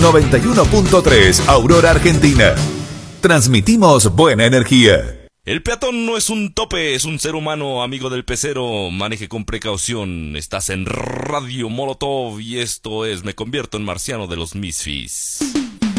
91.3 Aurora, Argentina. Transmitimos buena energía. El peatón no es un tope, es un ser humano, amigo del pecero. Maneje con precaución. Estás en Radio Molotov y esto es Me Convierto en Marciano de los Misfits.